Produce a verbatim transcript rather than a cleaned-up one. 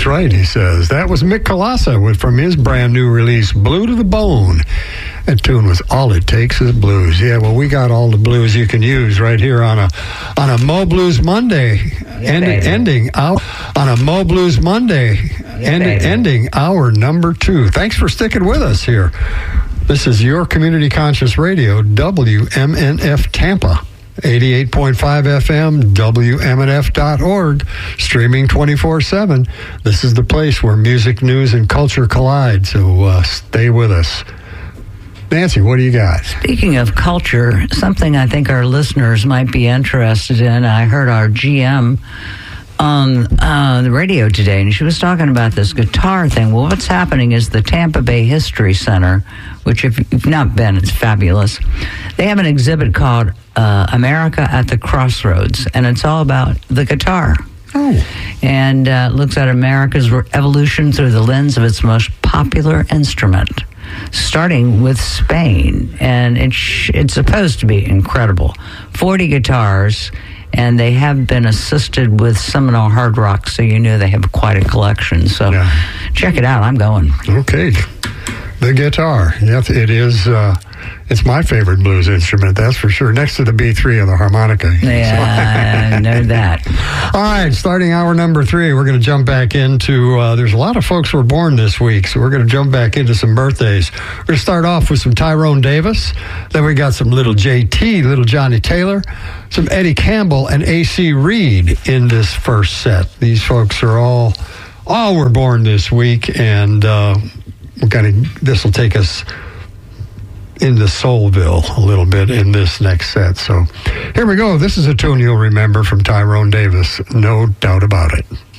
That's right, he says. That was Mick Kolassa with, from his brand new release, Blue to the Bone. That tune was All It Takes Is Blues. Yeah, well, we got all the blues you can use right here on a on a Mo Blues Monday, yeah, end, ending our, on a Mo Blues Monday, yeah, end, ending our number two. Thanks for sticking with us here. This is your Community Conscious Radio, W M N F Tampa. eighty-eight point five F M, W M N F dot org, streaming twenty-four seven. This is the place where music, news, and culture collide, so uh, stay with us. Nancy, what do you got? Speaking of culture, something I think our listeners might be interested in. I heard our G M on uh, the radio today, and she was talking about this guitar thing. Well, what's happening is the Tampa Bay History Center, which if you've not been, it's fabulous. They have an exhibit called uh, America at the Crossroads, and it's all about the guitar. Oh. And uh, looks at America's evolution through the lens of its most popular instrument, starting with Spain. And it's, it's supposed to be incredible. forty guitars, and they have been assisted with Seminole Hard Rock, so you know they have quite a collection. So yeah. Check it out. I'm going. Okay. The guitar. Yes, it is. Uh, it's my favorite blues instrument, that's for sure. Next to the B three and the harmonica. Yeah, I know that. All right, starting hour number three, we're going to jump back into, uh, there's a lot of folks who were born this week, so we're going to jump back into some birthdays. We're going to start off with some Tyrone Davis. Then we got some little J T, little Johnny Taylor, some Eddie Campbell, and A C Reed in this first set. These folks are all, all were born this week, and uh, we're gonna, this will take us into Soulville a little bit in this next set. So here we go. This is a tune you'll remember from Tyrone Davis, no doubt about it.